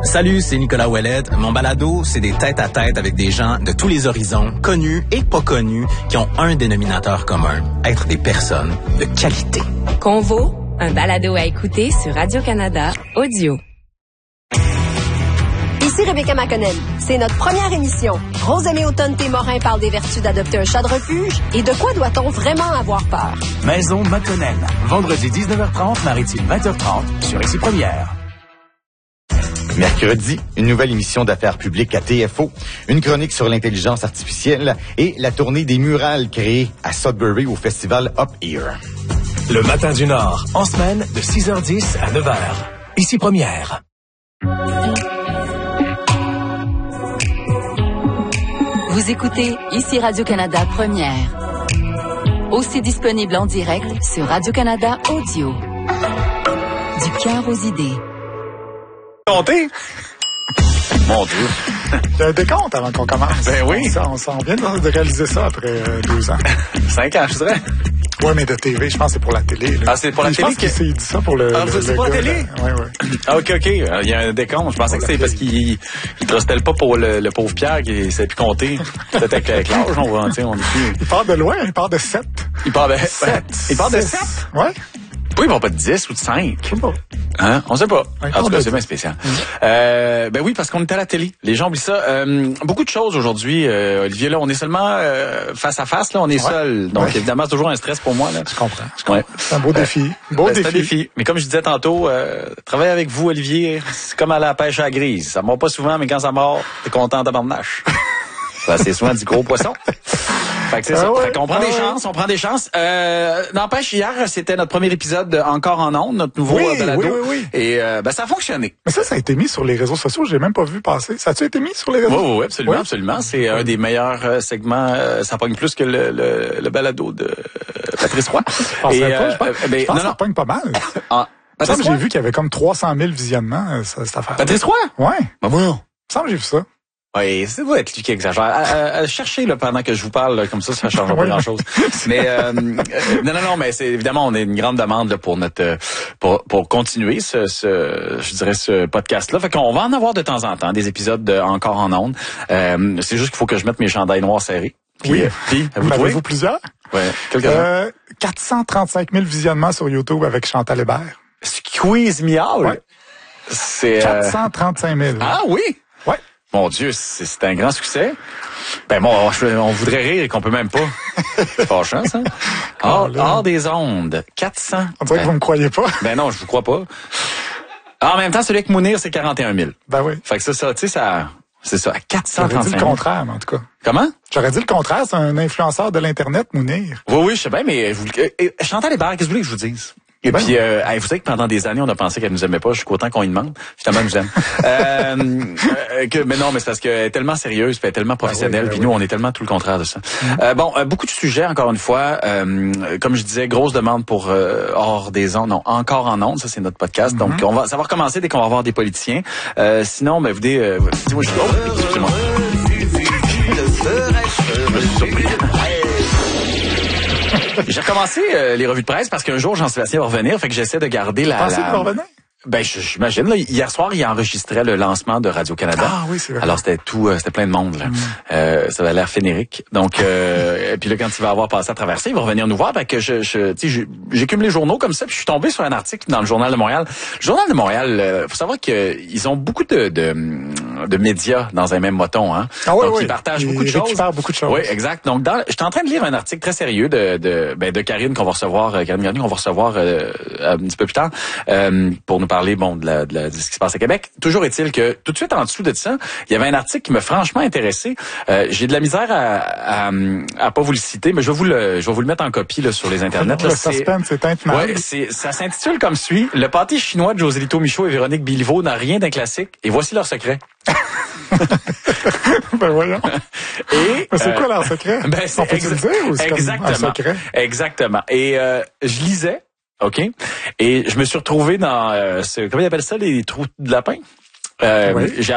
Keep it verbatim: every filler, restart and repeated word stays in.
Salut, c'est Nicolas Ouellette. Mon balado, c'est des têtes-à-tête avec des gens de tous les horizons, connus et pas connus, qui ont un dénominateur commun, être des personnes de qualité. Convo, un balado à écouter sur Radio-Canada Audio. Ici Rebecca McConnell. C'est notre première émission. Rosemée Automne-Témorin parle des vertus d'adopter un chat de refuge et de quoi doit-on vraiment avoir peur. Maison McConnell. Vendredi dix-neuf heures trente, Maritime vingt heures trente, sur Ici Première. Mercredi, une nouvelle émission d'affaires publiques à T F O, une chronique sur l'intelligence artificielle et la tournée des murales créées à Sudbury au festival Up Here. Le Matin du Nord, en semaine de six heures dix à neuf heures. Ici Première. Vous écoutez Ici Radio-Canada Première. Aussi disponible en direct sur Radio-Canada Audio. Du cœur aux idées. Compter? Mon Dieu. Il y a un décompte avant qu'on commence. Ben oui. Ça, on s'en vient de réaliser ça après euh, deux ans. Cinq ans, je dirais. Oui, mais de T V, je pense que c'est pour la télé. Là. Ah, c'est pour la je télé? Je pense qu'il dit ça pour le... Ah, le, c'est le pour la gars, télé? Oui, oui. Ah, OK, OK. Il y a un décompte. Je pensais que c'était parce qu'il ne trustait pas pour le, le pauvre Pierre qui ne savait plus compter. Peut-être avec, avec l'âge, on va, on est plus... Il part de loin, il part de sept. Il part de sept. Il part de sept? Oui. Oui, ils vont pas de dix ou de cinq. Je sais pas. Hein? On sait pas. Ouais, en tout cas, c'est dix. bien spécial. Mmh. Euh, ben oui, parce qu'on est à la télé. Les gens oublient ça. Euh, beaucoup de choses aujourd'hui, euh, Olivier. Là, on est seulement euh, face à face. Là, on est ouais. seul. Donc, ouais. évidemment, c'est toujours un stress pour moi. Là. Je comprends. Je comprends. Ouais. C'est un beau euh, défi. Beau ben, défi. C'est un défi. Mais comme je disais tantôt, euh, travailler avec vous, Olivier, c'est comme aller à la pêche à la grise. Ça mord pas souvent, mais quand ça mord, t'es content de barnache. Ça, c'est souvent du gros poisson. Fait que c'est ah ça. Ouais, fait qu'on prend ah des ouais. chances, on prend des chances. Euh, n'empêche, hier, c'était notre premier épisode de Encore en ondes, notre nouveau oui, balado. Oui, oui, oui. Et euh, ben, ça a fonctionné. Mais ça, ça a été mis sur les réseaux sociaux. J'ai même pas vu passer. Ça a-tu été mis sur les réseaux sociaux? Oui, oui, absolument, oui. absolument. C'est un des meilleurs euh, segments. Euh, ça pogne plus que le, le, le balado de euh, Patrice Roy. Je Et, euh, pas, je pense, euh, ben, je pense non, que ça pogne pas mal. Ah, il me semble que j'ai vu qu'il y avait comme trois cent mille visionnements, cette affaire. Patrice Roy? Ouais. Ben bon. Il me semble que j'ai vu ça. Oui, c'est vous être lui qui exagère. À, à, à chercher là, pendant que je vous parle, là, comme ça, ça change pas grand-chose. Mais euh, euh, non, non, non, mais c'est évidemment, on a une grande demande là, pour notre pour pour continuer ce, ce je dirais ce podcast-là. Fait qu'on va en avoir de temps en temps des épisodes de Encore en ondes. Euh, c'est juste qu'il faut que je mette mes chandails noirs serrés. Puis, oui. Euh, puis, vous avez-vous plusieurs? Oui, quelques-uns. Euh, quatre cent trente-cinq mille visionnements sur YouTube avec Chantal Hébert. Squeeze me out. Ouais. C'est quatre cent trente-cinq mille. Euh... Ah oui. Ouais. Mon Dieu, c'est, c'est un grand succès. Ben bon, on voudrait rire et qu'on peut même pas. C'est fâchant, ça. Hors, hors des ondes, quatre cents. On dirait ben, que vous me croyez pas. Ben non, je vous crois pas. En même temps, celui avec Mounir, c'est quarante et un mille. Ben oui. Fait que ça, ça, tu sais, ça, c'est ça, à quatre cent trente-cinq mille. J'aurais dit le contraire, mais en tout cas. Comment? J'aurais dit le contraire, c'est un influenceur de l'Internet, Mounir. Oui, oui, je sais bien, mais vous, euh, Chantal Hébert, qu'est-ce que vous voulez que je vous dise? Et ben, puis, euh, vous savez que pendant des années, on a pensé qu'elle nous aimait pas. Je suis content qu'on y demande. Finalement, elle nous aime. euh, euh, que, mais non, mais c'est parce qu'elle est tellement sérieuse, puis elle est tellement professionnelle. Puis ah oui, nous, oui. on est tellement tout le contraire de ça. Mm-hmm. Euh, bon, euh, beaucoup de sujets, encore une fois. Euh, comme je disais, grosse demande pour euh, hors des ondes. Non, Encore en ondes. Ça, c'est notre podcast. Mm-hmm. Donc, on va, ça va recommencer dès qu'on va avoir des politiciens. Euh, sinon, ben, vous dites, euh, dis-moi, je suis oh, excusez-moi. Je me suis surpris. J'ai recommencé euh, les revues de presse parce qu'un jour, Jean-Sébastien va revenir, fait que j'essaie de garder la... Pensez la... de revenir? Ben, j'imagine. Là, hier soir, il enregistrait le lancement de Radio-Canada. Ah oui, c'est vrai. Alors, c'était tout, euh, c'était plein de monde. Là. Mm. Euh, ça avait l'air fénérique. Donc, euh, et puis là, quand il va avoir passé à traverser, il va revenir nous voir. Fait que je, je, tu sais, j'écume les journaux comme ça, puis je suis tombé sur un article dans le Journal de Montréal. Le Journal de Montréal, euh, faut savoir qu'ils ont beaucoup de, de, de médias dans un même moton. Hein. Ah oui, Donc, oui. ils partagent ils beaucoup de choses. Ils beaucoup de choses. Oui, exact. Donc, dans, j'étais en train de lire un article très sérieux de, de, ben, de Karine qu'on va recevoir, euh, Karine Gagnon qu'on va recevoir euh, un petit peu plus tard, euh, pour nous parler, bon, de la, de la, de ce qui se passe à Québec. Toujours est-il que tout de suite en dessous de ça, il y avait un article qui m'a franchement intéressé. Euh, j'ai de la misère à, à, à pas vous le citer, mais je vais vous le, je vais vous le mettre en copie là sur les internets. Là, le suspense c'est intenable. Ouais, c'est, ça s'intitule comme suit: Le pâté chinois de Joselito Michaud et Véronique Béliveau n'a rien d'un classique, et voici leur secret. Ben voyons. Et mais c'est euh, quoi leur secret? Ben c'est on peut exa- le dire ou c'est exactement. Comme un secret? Exactement. Et euh, je lisais. OK. Et je me suis retrouvé dans euh, ce, comment ils appellent ça, les trous de lapin? Euh, oui. J'ai